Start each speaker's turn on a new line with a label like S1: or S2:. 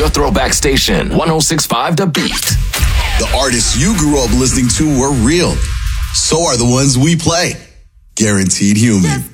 S1: your throwback station, 106.5 The Beat.
S2: The artists you grew up listening to were real. So are the ones we play. Guaranteed Human.